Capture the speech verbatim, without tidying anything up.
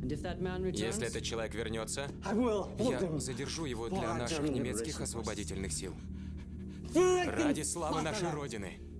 Если этот человек вернется, я задержу его для наших немецких освободительных сил. Ради славы нашей Родины.